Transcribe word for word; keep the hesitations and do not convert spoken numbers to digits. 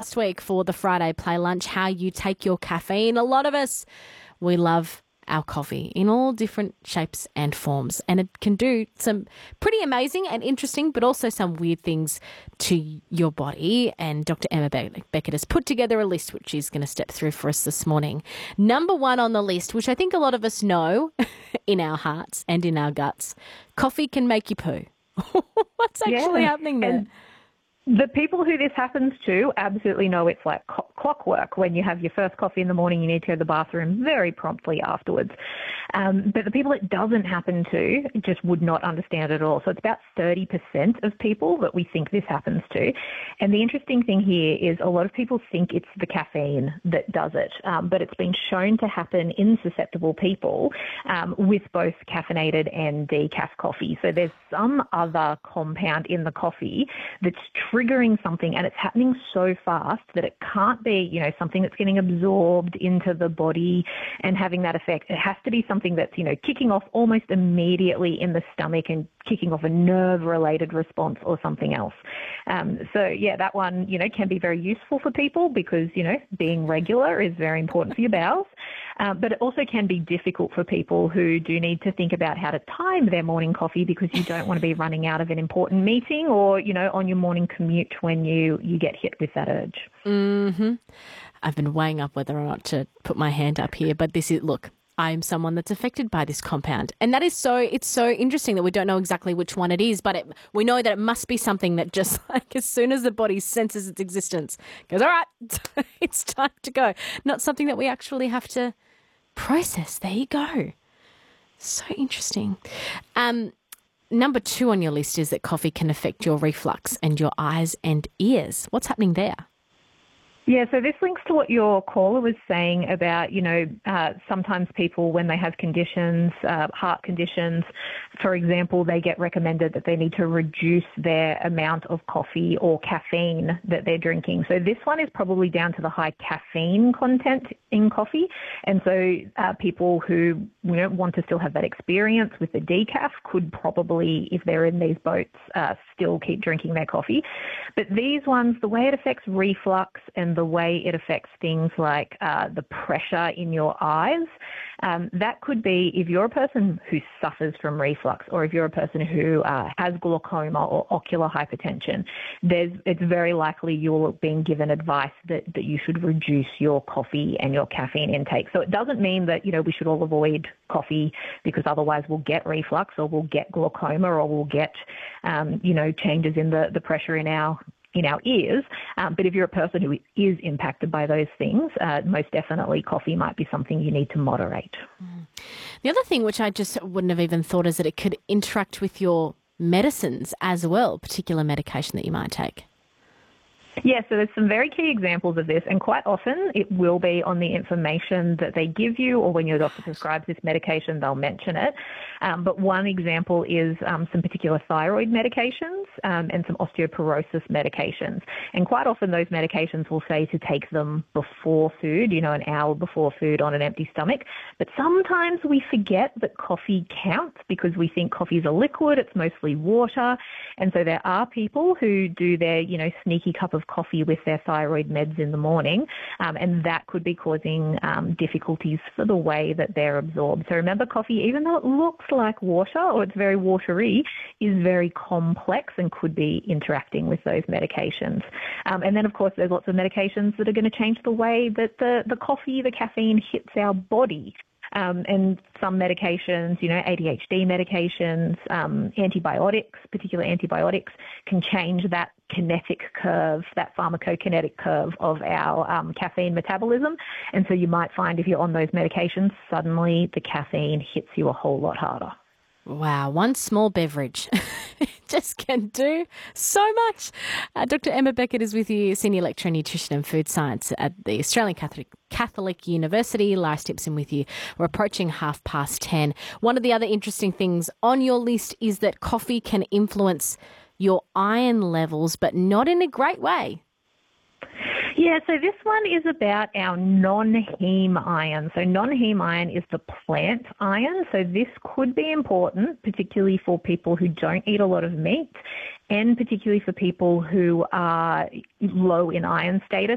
last week for the Friday Play Lunch, how you take your caffeine. A lot of us, we love our coffee in all different shapes and forms, and it can do some pretty amazing and interesting, but also some weird things to your body. And Doctor Emma Be- Beckett has put together a list which she's going to step through for us this morning. Number one on the list, which I think a lot of us know in our hearts and in our guts, coffee can make you poo. What's actually Yeah. happening there? And the people who this happens to absolutely know it's like co- clockwork. When you have your first coffee in the morning, you need to go to the bathroom very promptly afterwards. Um, but the people it doesn't happen to just would not understand it at all. So it's about thirty percent of people that we think this happens to. And the interesting thing here is a lot of people think it's the caffeine that does it, um, but it's been shown to happen in susceptible people um, with both caffeinated and decaf coffee. So there's some other compound in the coffee that's triggering something, and it's happening so fast that it can't be, you know, something that's getting absorbed into the body and having that effect. It has to be something that's, you know, kicking off almost immediately in the stomach and kicking off a nerve-related response or something else. Um, so, yeah, that one, you know, can be very useful for people because, you know, being regular is very important for your bowels. Um, but it also can be difficult for people who do need to think about how to time their morning coffee because you don't want to be running out of an important meeting or, you know, on your morning commute when you, you get hit with that urge. Mm-hmm. I've been weighing up whether or not to put my hand up here, but this is, look, I'm someone that's affected by this compound. And that is so, it's so interesting that we don't know exactly which one it is, but it, we know that it must be something that just like as soon as the body senses its existence, goes, all right, it's time to go. Not something that we actually have to process. There you go. So interesting. Um, number two on your list is that coffee can affect your reflux and your eyes and ears. What's happening there? Yeah, so this links to what your caller was saying about, you know, uh, sometimes people when they have conditions, uh, heart conditions, for example, they get recommended that they need to reduce their amount of coffee or caffeine that they're drinking. So this one is probably down to the high caffeine content in coffee. And so uh, people who, you know, want to still have that experience with the decaf could probably, if they're in these boats, uh, still keep drinking their coffee. But these ones, the way it affects reflux and the way it affects things like uh, the pressure in your eyes, um, that could be if you're a person who suffers from reflux or if you're a person who uh, has glaucoma or ocular hypertension, there's, it's very likely you're being given advice that, that you should reduce your coffee and your caffeine intake. So it doesn't mean that, you know, we should all avoid coffee because otherwise we'll get reflux or we'll get glaucoma or we'll get, um, you know, changes in the, the pressure in our in our ears. Um, but if you're a person who is impacted by those things, uh, most definitely coffee might be something you need to moderate. Mm. The other thing, which I just wouldn't have even thought, is that it could interact with your medicines as well, particular medication that you might take. Yeah, so there's some very key examples of this, and quite often it will be on the information that they give you, or when your doctor prescribes this medication, they'll mention it. Um, but one example is um, some particular thyroid medications um, and some osteoporosis medications. And quite often those medications will say to take them before food, you know, an hour before food on an empty stomach. But sometimes we forget that coffee counts because we think coffee is a liquid, it's mostly water. And so there are people who do their, you know, sneaky cup of coffee with their thyroid meds in the morning, um, and that could be causing um, difficulties for the way that they're absorbed. So remember, coffee, even though it looks like water or it's very watery, is very complex and could be interacting with those medications. Um, and then, of course, there's lots of medications that are going to change the way that the, the coffee, the caffeine hits our body. Um, and some medications, you know, A D H D medications, um, antibiotics, particular antibiotics, can change that kinetic curve, that pharmacokinetic curve of our um, caffeine metabolism. And so you might find if you're on those medications, suddenly the caffeine hits you a whole lot harder. Wow, one small beverage just can do so much. Uh, Doctor Emma Beckett is with you, Senior Lecturer in Nutrition and Food Science at the Australian Catholic Catholic University. Lara Stimpson with you. We're approaching half past ten. One of the other interesting things on your list is that coffee can influence your iron levels, but not in a great way. Yeah, so this one is about our non-heme iron. So non-heme iron is the plant iron. So this could be important, particularly for people who don't eat a lot of meat and particularly for people who are low in iron status.